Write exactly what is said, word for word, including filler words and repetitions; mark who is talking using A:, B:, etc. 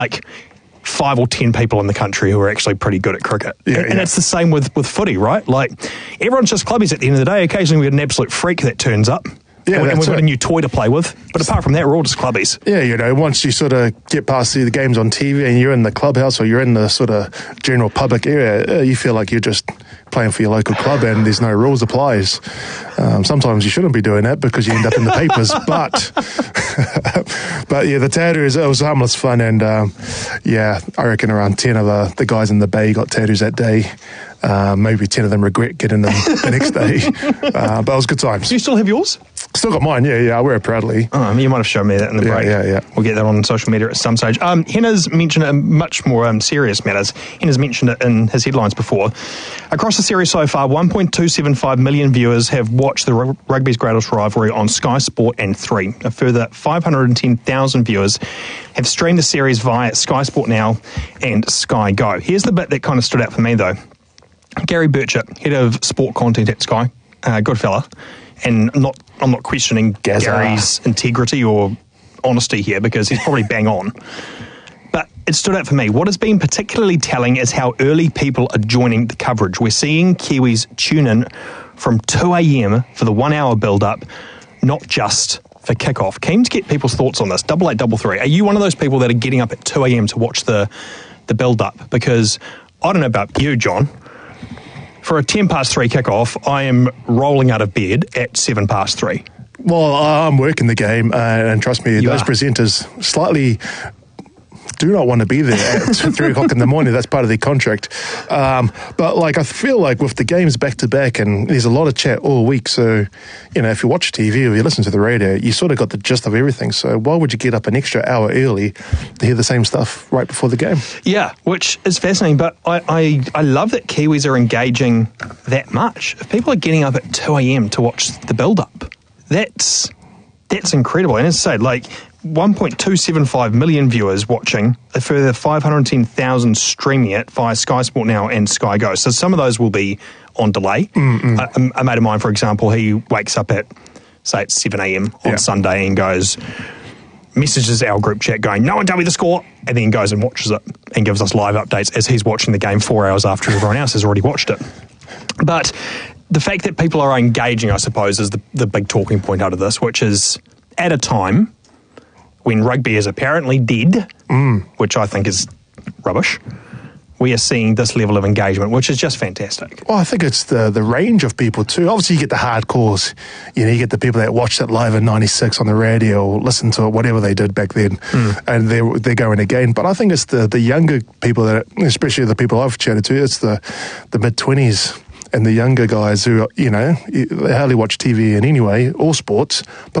A: like five or ten people in the country who are actually pretty good at cricket.
B: Yeah,
A: and,
B: yeah.
A: and it's the same with, with footy, right? Like, everyone's just clubbies at the end of the day. Occasionally we get an absolute freak that turns up.
B: Yeah,
A: and, and we've got
B: it.
A: a new toy to play with. But apart from that, we're all just clubbies.
B: Yeah, you know, once you sort of get past the games on T V and you're in the clubhouse or you're in the sort of general public area, uh, you feel like you're just playing for your local club and there's no rules applies. Um, sometimes you shouldn't be doing that because you end up in the papers. But, but yeah, the tattoos, it was harmless fun. And um, yeah, I reckon around ten of uh, the guys in the Bay got tattoos that day. Uh, maybe ten of them regret getting them the next day. Uh, but it was good times.
A: Do you still have yours?
B: Still got mine, yeah, yeah. I wear it proudly.
A: Oh, you might have shown me that in the
B: Yeah,
A: break.
B: yeah, yeah.
A: We'll get that on social media at some stage. Um, Henna's mentioned it in much more um, serious matters. Henna's mentioned it in his headlines before. Across the series so far, one point two seven five million viewers have watched the r- rugby's greatest rivalry on Sky Sport and three. A further five hundred ten thousand viewers have streamed the series via Sky Sport Now and Sky Go. Here's the bit that kind of stood out for me, though. Gary Burchett, head of sport content at Sky, uh, good fella, and not I'm not questioning
B: Gazza.
A: Gary's integrity or honesty here because he's probably bang on. But it stood out for me. What has been particularly telling is how early people are joining the coverage. We're seeing Kiwis tune in from two a.m. for the one-hour build-up, not just for kickoff. Keen to get people's thoughts on this. Double eight, double three. Are you one of those people that are getting up at two a.m. to watch the the build-up? Because I don't know about you, John. For a ten past three kickoff, I am rolling out of bed at seven past three.
B: Well, I'm working the game, uh, and trust me,
A: You
B: those
A: are.
B: presenters slightly do not want to be there at three o'clock in the morning. That's part of their contract. Um, but like, I feel like with the games back to back, and there's a lot of chat all week. So, you know, if you watch T V or you listen to the radio, you sort of got the gist of everything. So why would you get up an extra hour early to hear the same stuff right before the game?
A: Yeah, which is fascinating. But I, I, I love that Kiwis are engaging that much. If people are getting up at two a.m. to watch the build-up, that's that's incredible. And as I say, like, one point two seven five million viewers watching, a further five hundred ten thousand streaming it via Sky Sport Now and Sky Go. So some of those will be on delay. A, a mate of mine, for example, he wakes up at, say, it's seven a.m. on
B: Yeah.
A: Sunday and goes, messages our group chat going, no one tell me the score, and then goes and watches it and gives us live updates as he's watching the game four hours after everyone else has already watched it. But the fact that people are engaging, I suppose, is the, the big talking point out of this, which is at a time when rugby is apparently dead, mm. which I think is rubbish, we are seeing this level of engagement, which is just fantastic.
B: Well, I think it's the the range of people too. Obviously, you get the hardcores. You know, you get the people that watched it live in ninety-six on the radio or listened to it, whatever they did back then, mm. and they're, they're going again. But I think it's the, the younger people, that, especially the people I've chatted to, it's the, the mid-twenties and the younger guys who, you know, they hardly watch T V in any way, all sports, but